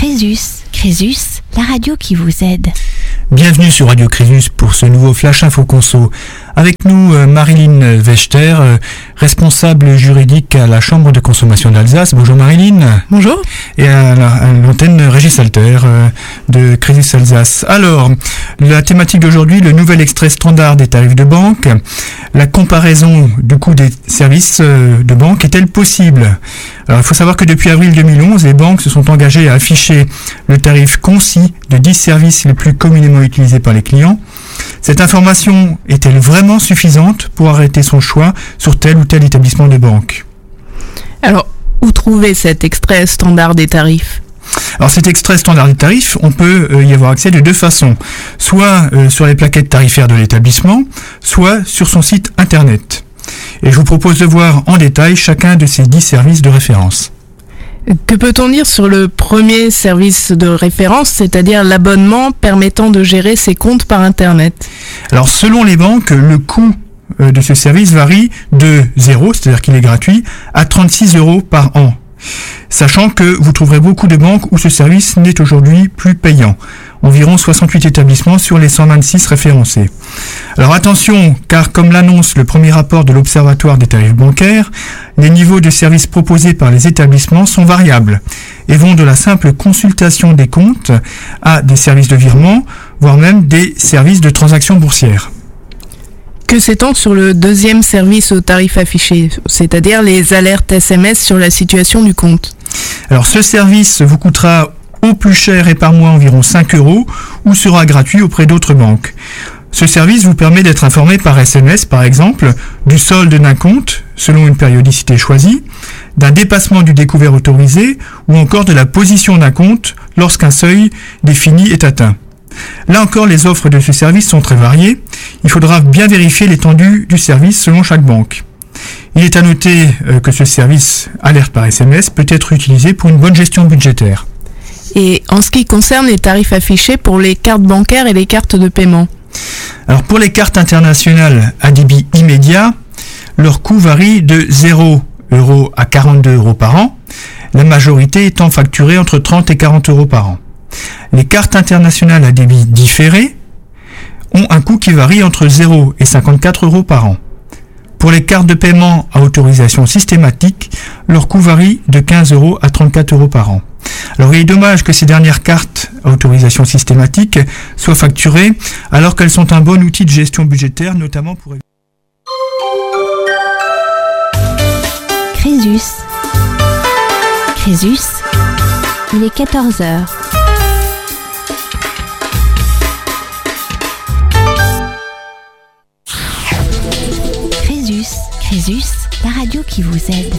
Crésus, la radio qui vous aide. Bienvenue sur Radio Crésus pour ce nouveau Flash Info Conso. Avec nous, Marilyn Wechter, responsable juridique à la Chambre de consommation d'Alsace. Bonjour Marilyn. Bonjour. Et à l'antenne Régis Alter de Crésus Alsace. Alors, la thématique d'aujourd'hui, le nouvel extrait standard des tarifs de banque. La comparaison du coût des services de banque est-elle possible ? Alors, il faut savoir que depuis avril 2011, les banques se sont engagées à afficher le tarif concis de 10 services les plus communément utilisés par les clients. Cette information est-elle vraiment suffisante pour arrêter son choix sur tel ou tel établissement de banque ? Alors, où trouver cet extrait standard des tarifs ? Alors cet extrait standard des tarifs, on peut y avoir accès de deux façons. Soit sur les plaquettes tarifaires de l'établissement, soit sur son site internet. Et je vous propose de voir en détail chacun de ces 10 services de référence. Que peut-on dire sur le premier service de référence, c'est-à-dire l'abonnement permettant de gérer ses comptes par Internet ? Alors selon les banques, le coût de ce service varie de 0, c'est-à-dire qu'il est gratuit, à 36 € par an. Sachant que vous trouverez beaucoup de banques où ce service n'est aujourd'hui plus payant. Environ 68 établissements sur les 126 référencés. Alors attention, car comme l'annonce le premier rapport de l'Observatoire des tarifs bancaires, les niveaux de services proposés par les établissements sont variables et vont de la simple consultation des comptes à des services de virement, voire même des services de transactions boursières. Que sait-on sur le deuxième service au tarif affiché, c'est-à-dire les alertes SMS sur la situation du compte ? Alors ce service vous coûtera au plus cher et par mois environ 5 € ou sera gratuit auprès d'autres banques. Ce service vous permet d'être informé par SMS par exemple du solde d'un compte selon une périodicité choisie, d'un dépassement du découvert autorisé ou encore de la position d'un compte lorsqu'un seuil défini est atteint. Là encore, les offres de ce service sont très variées. Il faudra bien vérifier l'étendue du service selon chaque banque. Il est à noter que ce service alerte par SMS peut être utilisé pour une bonne gestion budgétaire. Et en ce qui concerne les tarifs affichés pour les cartes bancaires et les cartes de paiement ? Alors pour les cartes internationales à débit immédiat, leur coût varie de 0 € à 42 € par an, la majorité étant facturée entre 30 et 40 € par an. Les cartes internationales à débit différé ont un coût qui varie entre 0 et 54 € par an. Pour les cartes de paiement à autorisation systématique, leur coût varie de 15 € à 34 € par an. Alors il est dommage que ces dernières cartes à autorisation systématique soient facturées alors qu'elles sont un bon outil de gestion budgétaire, notamment pour... Crésus, il est 14h. Crésus, la radio qui vous aide.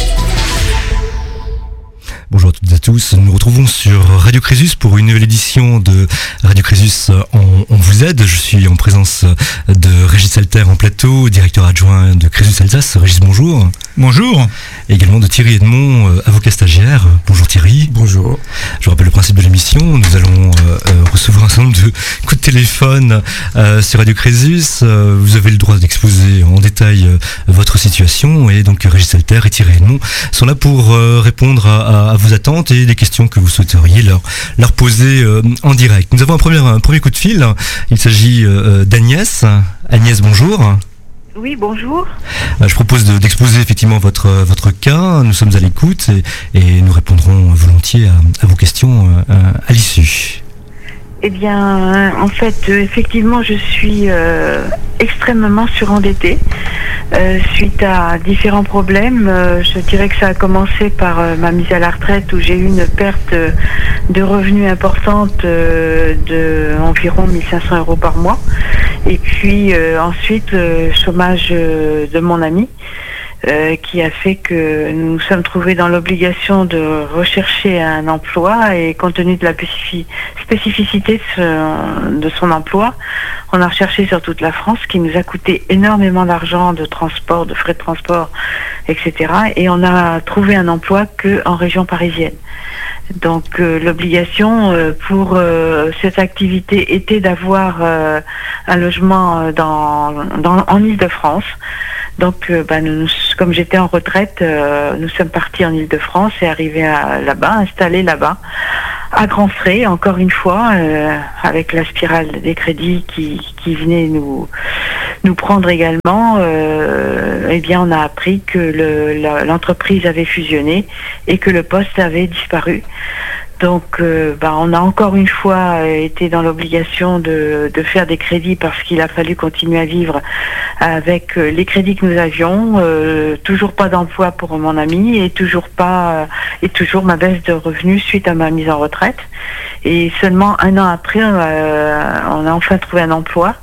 Bonjour à toutes et à tous, nous nous retrouvons sur Radio Crésus pour une nouvelle édition de Radio Crésus on vous aide. Je suis en présence de Régis Alter en plateau, directeur adjoint de Crésus Alsace. Régis, bonjour. Bonjour. Et également de Thierry Edmond, avocat stagiaire. Bonjour Thierry. Bonjour. Je vous rappelle le principe de l'émission, nous allons recevoir un certain nombre de coups de téléphone sur Radio Crésus. Vous avez le droit d'exposer en détail votre situation et donc Régis Alter et Thierry Edmond sont là pour répondre à vos attentes et des questions que vous souhaiteriez leur poser en direct. Nous avons un premier coup de fil. Il s'agit d'Agnès. Agnès, bonjour. Oui, bonjour. Je propose d'exposer effectivement votre cas. Nous sommes à l'écoute et nous répondrons volontiers à vos questions à l'issue. Eh bien, en fait, effectivement, je suis extrêmement surendettée suite à différents problèmes. Je dirais que ça a commencé par ma mise à la retraite où j'ai eu une perte de revenus importante de environ 1 500 € par mois. Et puis ensuite, le chômage de mon ami. Qui a fait que nous nous sommes trouvés dans l'obligation de rechercher un emploi et compte tenu de la spécificité de son emploi, on a recherché sur toute la France, ce qui nous a coûté énormément d'argent, de transport, de frais de transport, etc. Et on a trouvé un emploi qu'en région parisienne. Donc l'obligation pour cette activité était d'avoir un logement en Île-de-France. Donc, comme j'étais en retraite, nous sommes partis en Île-de-France et arrivés là-bas, installés là-bas. à grands frais, encore une fois, avec la spirale des crédits qui venait nous prendre également. Eh bien, on a appris que l'entreprise avait fusionné et que le poste avait disparu. Donc, on a encore une fois été dans l'obligation de faire des crédits parce qu'il a fallu continuer à vivre avec les crédits que nous avions. Toujours pas d'emploi pour mon ami et toujours ma baisse de revenus suite à ma mise en retraite. Et seulement un an après, on a enfin trouvé un emploi.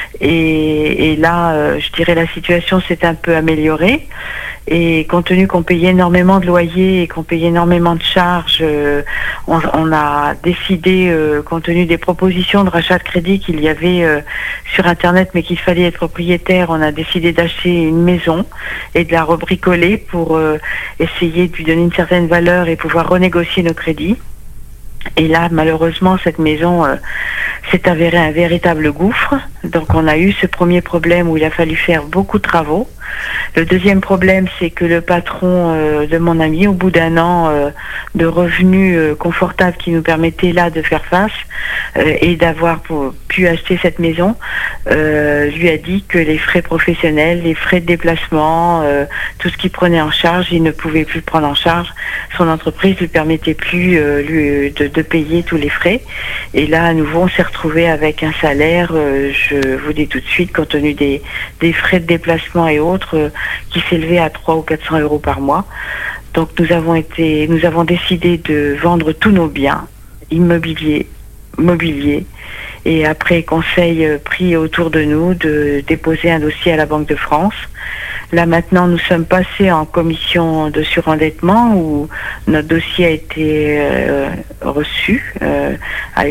Et là, je dirais la situation s'est un peu améliorée. Et compte tenu qu'on payait énormément de loyers et qu'on payait énormément de charges, on a décidé, compte tenu des propositions de rachat de crédit qu'il y avait sur Internet, mais qu'il fallait être propriétaire, on a décidé d'acheter une maison et de la rebricoler pour essayer de lui donner une certaine valeur et pouvoir renégocier nos crédits. Et là, malheureusement, cette maison s'est avérée un véritable gouffre. Donc, on a eu ce premier problème où il a fallu faire beaucoup de travaux. Le deuxième problème, c'est que le patron de mon ami, au bout d'un an de revenus confortables qui nous permettaient là de faire face et d'avoir pu acheter cette maison, lui a dit que les frais professionnels, les frais de déplacement, tout ce qu'il prenait en charge, il ne pouvait plus prendre en charge. Son entreprise ne lui permettait plus de payer tous les frais. Et là, à nouveau, on s'est retrouvé avec un salaire, je vous dis tout de suite, compte tenu des frais de déplacement et autres, qui s'élevait à 300 ou 400 euros par mois. Donc nous avons décidé de vendre tous nos biens, immobiliers, mobiliers, et après conseil pris autour de nous, de déposer un dossier à la Banque de France. Là maintenant, nous sommes passés en commission de surendettement où notre dossier a été reçu, a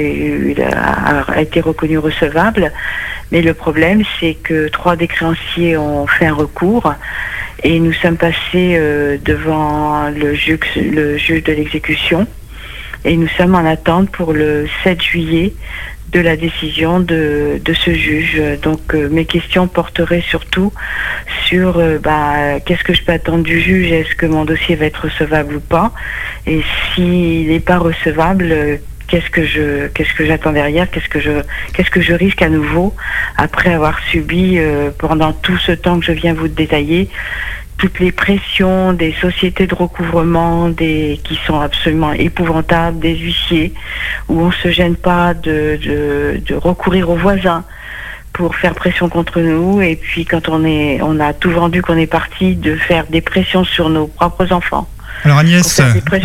été reconnu recevable. Mais le problème, c'est que 3 des créanciers ont fait un recours et nous sommes passés devant le juge de l'exécution et nous sommes en attente pour le 7 juillet de la décision de ce juge. Donc mes questions porteraient surtout sur qu'est-ce que je peux attendre du juge, est-ce que mon dossier va être recevable ou pas, et s'il n'est pas recevable, qu'est-ce que j'attends derrière, qu'est-ce que je risque à nouveau après avoir subi pendant tout ce temps que je viens vous détailler toutes les pressions des sociétés de recouvrement qui sont absolument épouvantables, des huissiers, où on ne se gêne pas de recourir aux voisins pour faire pression contre nous, et puis quand on a tout vendu, qu'on est parti, de faire des pressions sur nos propres enfants. Alors Agnès,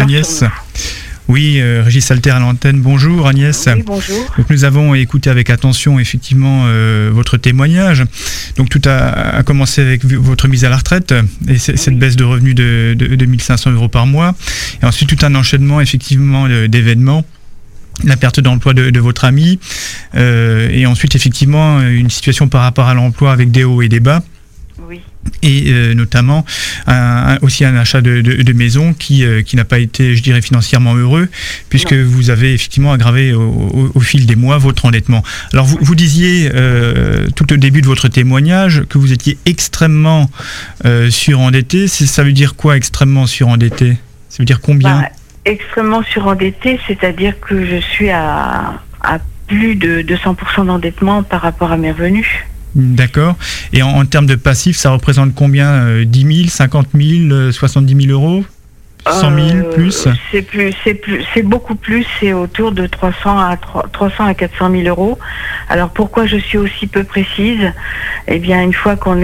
oui, Régis Alter à l'antenne. Bonjour Agnès. Oui, bonjour. Donc nous avons écouté avec attention effectivement votre témoignage. Donc tout a commencé avec votre mise à la retraite et cette baisse de revenus de 1500 euros par mois. Et ensuite tout un enchaînement effectivement d'événements. La perte d'emploi de votre ami et ensuite effectivement une situation par rapport à l'emploi avec des hauts et des bas. Oui. Et notamment aussi un achat de maison qui n'a pas été, je dirais, financièrement heureux, puisque vous avez effectivement aggravé au fil des mois votre endettement. Alors vous disiez tout au début de votre témoignage que vous étiez extrêmement surendetté. Ça veut dire quoi, extrêmement surendetté? Ça veut dire combien? Extrêmement surendetté, c'est-à-dire que je suis à plus de 200% d'endettement par rapport à mes revenus. D'accord. Et en termes de passifs, ça représente combien? 10 000, 50 000, 70 000 euros? 100 000 plus? C'est beaucoup plus, c'est autour de 300 à 400 000 euros. Alors pourquoi je suis aussi peu précise? Eh bien, une fois qu'on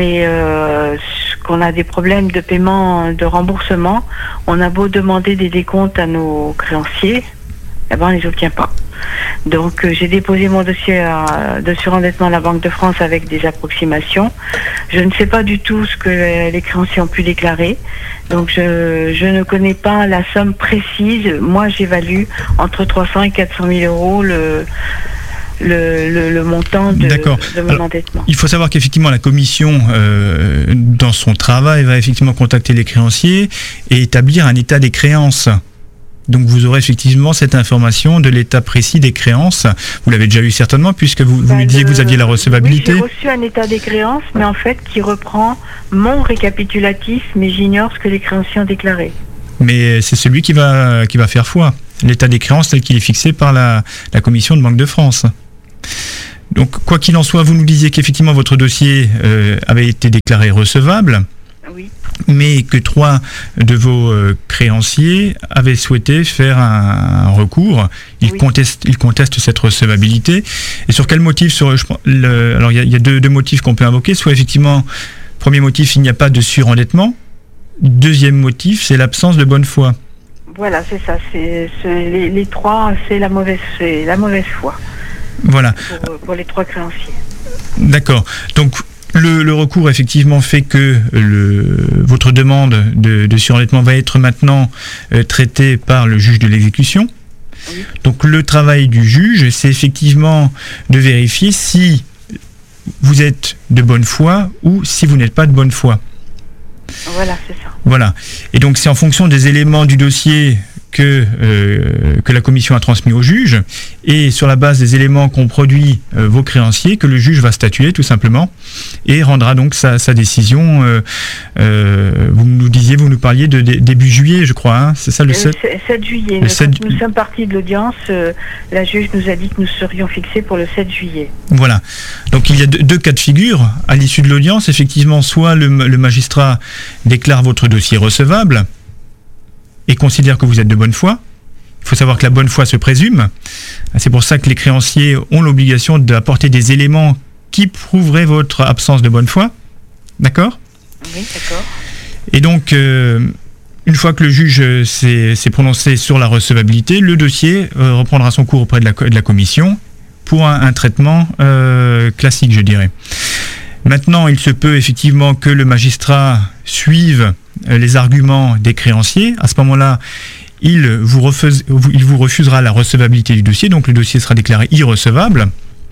a des problèmes de paiement, de remboursement, on a beau demander des décomptes à nos créanciers, eh ben, on ne les obtient pas. Donc j'ai déposé mon dossier de surendettement à la Banque de France avec des approximations. Je ne sais pas du tout ce que les créanciers ont pu déclarer. Donc je ne connais pas la somme précise. Moi j'évalue entre 300 et 400 000 euros le montant de mon endettement. Il faut savoir qu'effectivement la commission dans son travail va effectivement contacter les créanciers et établir un état des créances. Donc vous aurez effectivement cette information de l'état précis des créances. Vous l'avez déjà eu certainement puisque vous me disiez que vous aviez la recevabilité. Oui, j'ai reçu un état des créances, mais en fait qui reprend mon récapitulatif, mais j'ignore ce que les créanciers ont déclaré. Mais c'est celui qui va faire foi. L'état des créances tel qu'il est fixé par la commission de Banque de France. Donc, quoi qu'il en soit, vous nous disiez qu'effectivement votre dossier avait été déclaré recevable. Oui. Mais que 3 de vos créanciers avaient souhaité faire un recours. Ils contestent cette recevabilité. Et sur quel motif alors il y a deux motifs qu'on peut invoquer. Soit effectivement, premier motif, il n'y a pas de surendettement. Deuxième motif, c'est l'absence de bonne foi. Voilà, c'est ça. Les 3, c'est la mauvaise foi. Voilà. Pour les 3 créanciers. D'accord. Donc, le recours effectivement fait que votre demande de surendettement va être maintenant traitée par le juge de l'exécution. Oui. Donc le travail du juge, c'est effectivement de vérifier si vous êtes de bonne foi ou si vous n'êtes pas de bonne foi. Voilà, c'est ça. Voilà. Et donc c'est en fonction des éléments du dossier que la commission a transmis au juge, et sur la base des éléments qu'ont produit vos créanciers, que le juge va statuer tout simplement et rendra donc sa décision. Vous nous parliez de début juillet, je crois, hein, c'est ça, le 7 juillet. Nous sommes partis de l'audience, la juge nous a dit que nous serions fixés pour le 7 juillet. Voilà. Donc il y a deux cas de figure à l'issue de l'audience. Effectivement, soit le magistrat déclare votre dossier recevable et considère que vous êtes de bonne foi. Il faut savoir que la bonne foi se présume. C'est pour ça que les créanciers ont l'obligation d'apporter des éléments qui prouveraient votre absence de bonne foi. D'accord ? Oui, d'accord. Et donc, une fois que le juge s'est prononcé sur la recevabilité, le dossier reprendra son cours auprès de la commission pour un traitement classique, je dirais. Maintenant, il se peut effectivement que le magistrat suive les arguments des créanciers. À ce moment-là, il vous refusera la recevabilité du dossier, donc le dossier sera déclaré irrecevable.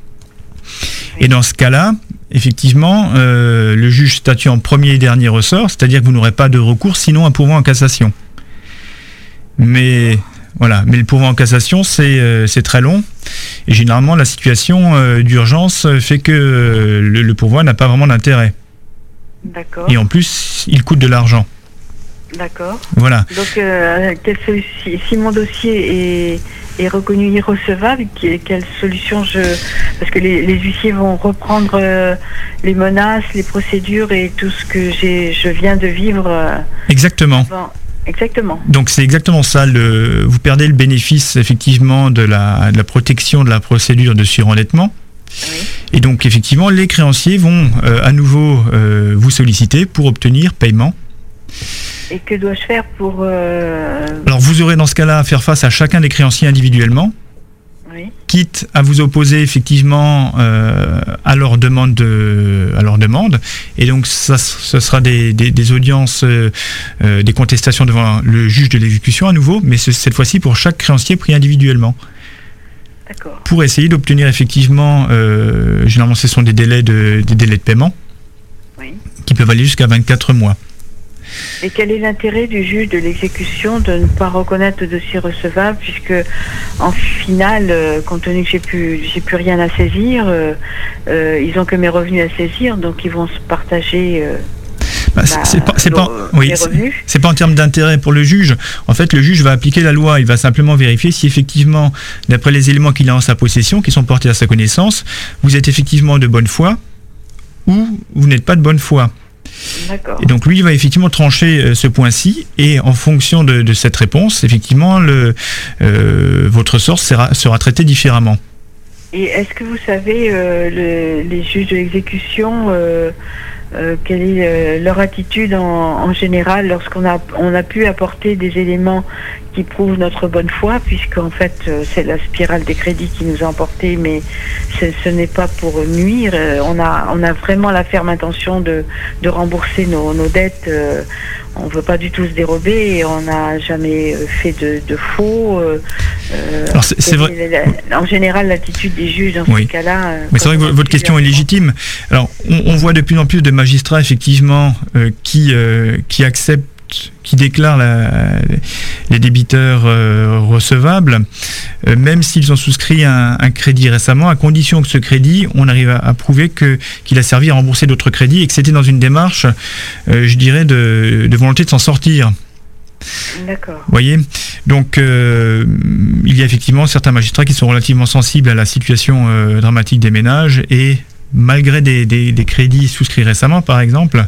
Et dans ce cas-là, effectivement, le juge statue en premier et dernier ressort, c'est-à-dire que vous n'aurez pas de recours, sinon un pourvoi en cassation. Mais le pourvoi en cassation, c'est très long. Et généralement, la situation d'urgence fait que le pourvoi n'a pas vraiment d'intérêt. D'accord. Et en plus, il coûte de l'argent. D'accord. Voilà. Donc, si mon dossier est reconnu irrecevable, quelle solution parce que les huissiers vont reprendre les menaces, les procédures et tout ce que je viens de vivre. Exactement. Exactement. Donc c'est exactement ça. Vous perdez le bénéfice effectivement de la protection de la procédure de surendettement. Oui. Et donc effectivement, les créanciers vont à nouveau vous solliciter pour obtenir paiement. Et que dois-je faire pour... Alors vous aurez dans ce cas-là à faire face à chacun des créanciers individuellement, oui. Quitte à vous opposer effectivement à leur demande. Et donc ce sera des audiences, des contestations devant le juge de l'exécution à nouveau, mais cette fois-ci pour chaque créancier pris individuellement. D'accord. Pour essayer d'obtenir effectivement, généralement ce sont des délais de paiement, oui. Qui peuvent aller jusqu'à 24 mois. Et quel est l'intérêt du juge de l'exécution de ne pas reconnaître le dossier recevable, puisque en finale, compte tenu que j'ai plus rien à saisir, ils ont que mes revenus à saisir, donc ils vont se partager les revenus. C'est pas en termes d'intérêt pour le juge. En fait, le juge va appliquer la loi. Il va simplement vérifier si effectivement, d'après les éléments qu'il a en sa possession, qui sont portés à sa connaissance, vous êtes effectivement de bonne foi ou vous n'êtes pas de bonne foi. D'accord. Et donc lui il va effectivement trancher ce point-ci, et en fonction de cette réponse, effectivement, votre sort sera traité différemment. Et est-ce que vous savez, les juges de l'exécution, quelle est leur attitude en général lorsqu'on a pu apporter des éléments qui prouvent notre bonne foi, puisqu'en fait c'est la spirale des crédits qui nous a emportés, mais ce n'est pas pour nuire. On a vraiment la ferme intention de rembourser nos dettes. On ne veut pas du tout se dérober et on n'a jamais fait de faux. Alors c'est vrai. En général, l'attitude des juges dans ce cas-là... Mais c'est vrai que votre question est légitime. Alors, on voit de plus en plus de magistrats, effectivement, qui acceptent, qui déclarent les débiteurs recevables, même s'ils ont souscrit un crédit récemment, à condition que ce crédit, on arrive à prouver qu'il a servi à rembourser d'autres crédits et que c'était dans une démarche, je dirais, de volonté de s'en sortir. D'accord. Vous voyez ? Donc, il y a effectivement certains magistrats qui sont relativement sensibles à la situation dramatique des ménages et malgré des crédits souscrits récemment, par exemple,